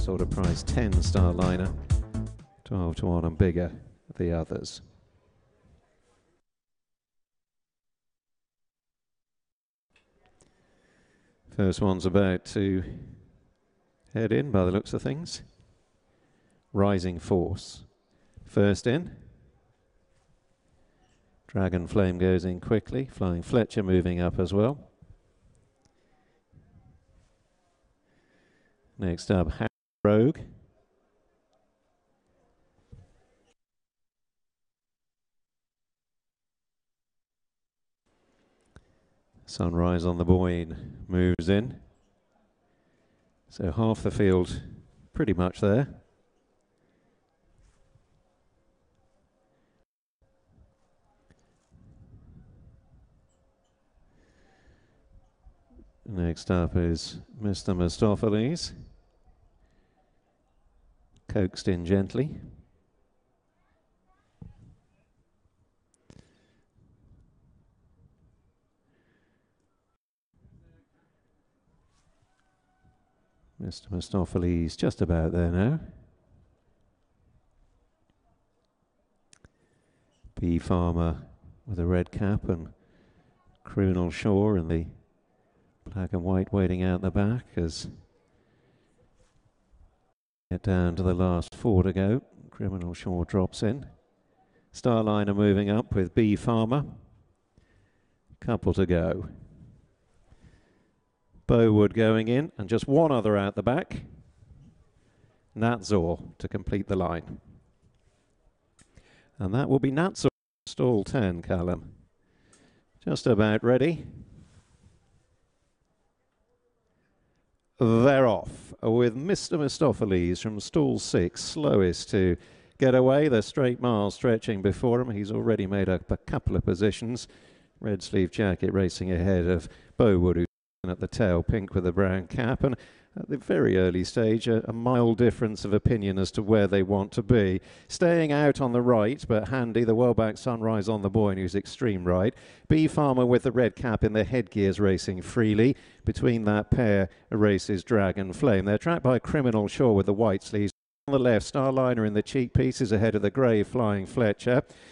sort of price. 10 Starliner, 12 to 1 and bigger the others. First one's about to head in by the looks of things. Rising Force. First in. Dragon Flame goes in quickly. Flying Fletcher moving up as well. Next up, Rogue. Sunrise on the Boyne moves in. So half the field pretty much there. Next up is Mr. Mistopheles. Coaxed in gently. Mr. Mistopheles just about there now. Bee Farmer with a red cap and Criminal Shore in the black and white waiting out the back as get down to the last 4 to go. Criminal Shore drops in. Starliner moving up with Bee Farmer. Couple to go. Bowood going in and just one other out the back. Natzor to complete the line. And that will be Natzor, stall 10, Callum. Just about ready. They're off with Mr. Mistopheles from stall 6, slowest to get away. The straight mile stretching before him. He's already made up a couple of positions. Red sleeve jacket racing ahead of Bowood, who's at the tail, pink with a brown cap, and at the very early stage a mild difference of opinion as to where they want to be. Staying out on the right, but handy, the well-back Sunrise on the Boyne, who's extreme right. Bee Farmer with the red cap in the headgears racing freely. Between that pair races Dragon Flame. They're tracked by Criminal Shore with the white sleeves. On the left, Starliner in the cheek pieces ahead of the grey Flying Fletcher.